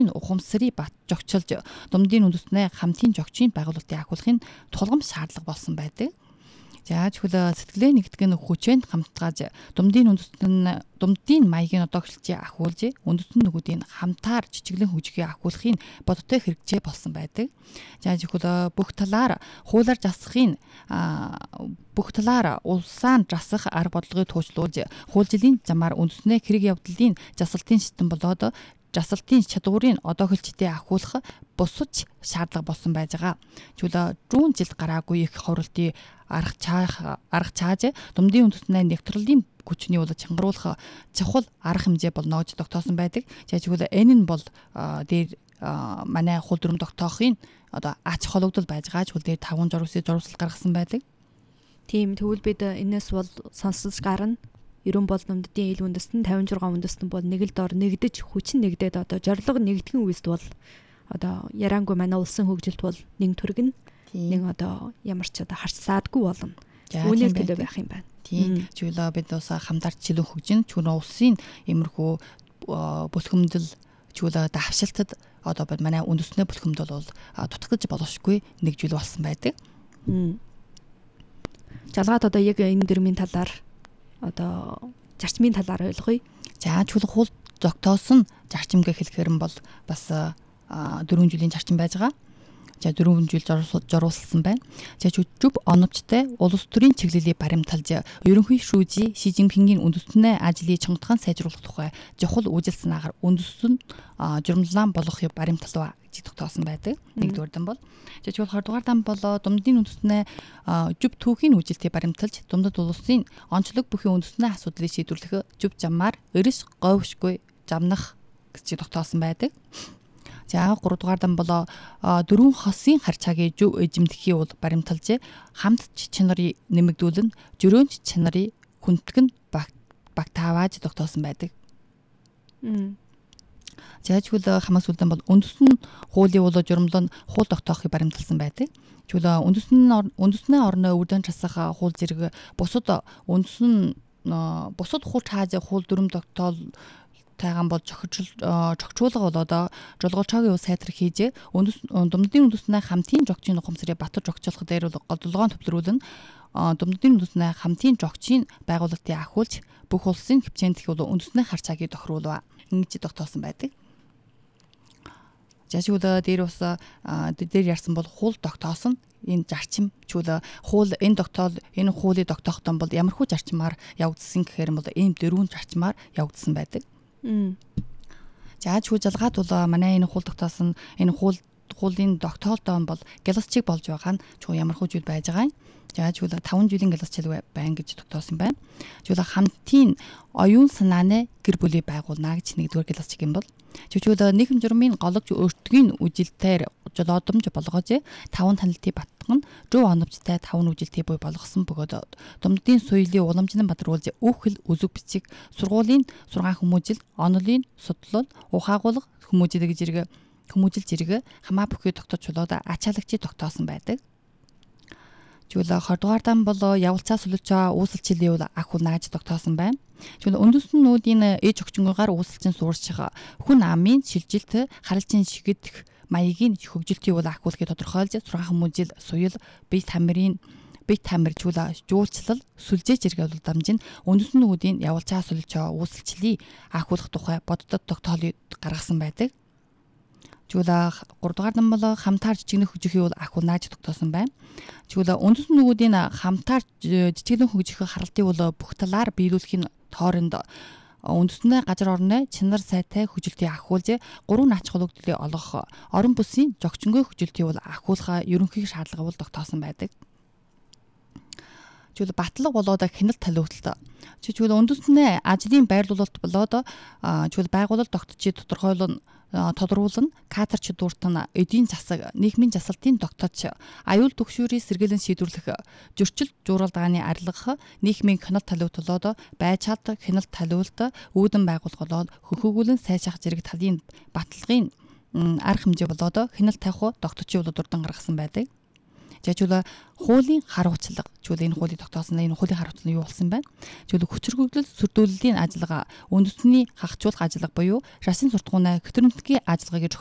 ухамсарыг бат жогчилж думдын үндэснээ хамтын жогчийн байгуулалтыг ахиулахын тулгам шаардлага болсон байдаг. За чөлөө сэтгэлээ нэгтгэн хүчээнд хамтгааж думдын маягийн одоогшлчийг ахиулж үндэстэн нөгөөдийн хамтаар жижиглэн хөгжихийг ахиулахын бодтой хэрэгжээ болсон байдаг. За чөлөө бүх талаар улсаар жасах арга бодлогыг туужлуулж хуульчлийн замаар үндэснээ хэрэг явдлын жасалтын систем болоод жасалтын чадварыг одоохөлчтэй ахиулах бусаж шаардлага болсон байж байгаа. Чөлөө 4 жил гараагүй их хуралтын арга чааж думдын үндэснээ нэвтрлийн хүчний чангаруулах чухал арга хэмжээ болно гэж тогтоосон байдаг. Чөлөө энэ нь бол дээр манай хууль дүрм тогтоохын ач холбогдол байж байгаа. Чөлөө дээр 5 журмсал гаргасан байдаг. Тийм тэгвэл бид энэс бол сонсож гарна. 90 бол нумдын ил үндэстэн 56 үндэстэн бол нэг л дор нэгдэж хүчин нэгдээд зорилго нэгтгэн үйлс бол яраангүй манай улсын хөгжилт бол нэг төргөн нэг ямар ч харцсаадгүй болно. Үүнээс төлөө байх юм байна. Тийм чөлөө бид бас хамтарч чилэн хөгжин чөлөө улсын иймэрхүү бүлхэмдэл чөлөө давшилтад бид манай үндэснээ бүлхэмдэл бол дутагдж болохгүй нэг зүйл болсон байдаг. Жалгаад яг энэ дэрмийн талаар зарчмын талаар ойлгоё. За чөлөө хууль тогтоосон зарчим гэх хэлэхээр нь бол бас 4 жилийн зарчим байж байгаа. За 4 жил зориулсан байна. За жүв оновчтой улс төрийн чиглэлийг баримталж ерөнхий шүүжийн Ши Цзиньпингийн үндэстнээ ажлыг чонготхон сайжруулах тухай чухал үйлчилсэн агаар үндэстэн журмлан болгохыг баримталва гэж тогтоосон байдаг. Нэгдүгээр дан бол за 20 дугаар дан болоо думдын үндэстнээ жүв түүхийн үжилтийг баримталж думдад улсын онцлог бүхий үндэстнээ асуудлыг шийдвэрлэх жүв замаар өрөс говьшгүй замнах гэж тогтоосон байдаг. За 3 дугаар дан болоо 4 хосын харчаагийн жүв эзэмдэхийг бол баримталж хамт чанарыг нэмэгдүүлэн жөрөөнч чанарыг хүндтгэн багтааваж тогтоосон байдаг. За чөлөө хамаас үлдэн бол үндэстэн хуулийн журмлан хууль тогтоохыг баримталсан байдаг. Чөлөө үндэснээ орны өвдөн часах хууль зэрэг бусад хууль тааж хууль дүрм тогтоол тайгаан бол чогчуулга болоод жолгоочоогийн сайтар хийж думдын үндэснээ хамтын жогчийн ухамсарыг батар жогчуулах дээр бол голдолгоон төвлөрүүлэн думдын үндэснээ хамтын жогчийн байгуулалтыг ахиулж бүх улсын хвчээнд үндэснээ харцаагийг тохируулва ингэж тогтоосон байдаг. За чөлөө дээр бас дээр ярьсан бол хууль тогтоосон энэ зарчим чөлөө энэ хуулийг тогтоохдоо бол ямархуу зарчмаар явагдсан гэхээр бол ийм 4 зарчмаар явагдсан байдаг. За чүү жалгаад бол манай энэ хууль тогтоосон энэ хуулийн тогтоолтоо бол гяласчиг болж байгаа нь чүү ямархуу зүйл байж байгаа юм. За чүү 5 жилийн гяласчил байна гэж тогтоосон байна. Чүү хамтын оюун санааны гэр бүлийг байгуулна гэж нэгдүгээр гяласчиг юм бол чүү нийгэм журмын голж өртгийн үжилтээр жолоодомж болгож 5 танилтыг батган рүү оновчтой 5 үжилтийг буй болгосон бөгөөд думдын соёлын уламжлан бадруулж өөхөл үзэг бичиг сургуулийн 6 хүмүүжил онолын судлал ухаагуулга хүмүүжил зэрэг хамаа бүхий тогтоож чулууд ачаалагчийг тогтоосон байдаг. Чөлөө 20 дугаар дан бол явуулцаа солилцоо үүсэлчлийн ахуйна гэж тогтоосон байна. Чөлөө үндэстнүүдийн ээж өгчнгөөр үүсэлчин суурших хүн амын шилжилт харилцан шигдэх маягийн хөгжилтийг ахиулахыг тодорхойлж 6 хүмүүжил соёл бие тамир жуулчлал сүлжээ зэрэг дамжин үндэстнүүдийн явуулцаа солилцоо үүсэлчлийг ахиулах тухай боддод тогтоолыг гаргасан байдаг. Чөлөө 3 дугаар дан бол хамтаар жижигнэн хөгжихийг ахиулна гэж тогтоосон байна. Чөлөө үндэстнүүдийн хамтаар жижигнэн хөгжих харалтыг бүх талаар биелүүлэхийн тооронд үндэстнээ газар орны чанар сайтай хөгжилтийг ахиулж 3 ач холбогдлыг олгох орон бүсийн зохицонгүй хөгжилтийг ахиулах ерөнхий шаардлага тогтоосон байдаг. Чөлөө батлаг болоод хяналт таливуулалт. Чөлөө үндэстнээ ажлын байрлуулалт болоод чөлөө байгуулалт тогтцыг тодруулна кадр чадвартан эдийн засаг нийгмийн засалтын тогтооч аюул түгшүүрийг сэргээлэн шийдвэрлэх зөрчил жууралдааны арилгах нийгмийн хяналт таливуулалт байж чад хяналт таливуулалт үүдэн байгуулгалууд хөхөөгүүлэн сайшаах зэрэг талын баталгын арга хэмжээ болоод хяналт тавих тогтоочийг дурдан гаргасан байдаг. За чулаа хуулийн харуулчлага чулаа энэ хуулийг тогтоосон энэ хуулийн харуулчлага юу болсон байна? Чулаа хүчирхэгдэл сүрдүүллийн ажиллагаа үндэсний хахжуулах ажиллагаа буюу шашин суртахуунаа электроникийн ажиллагаа гэж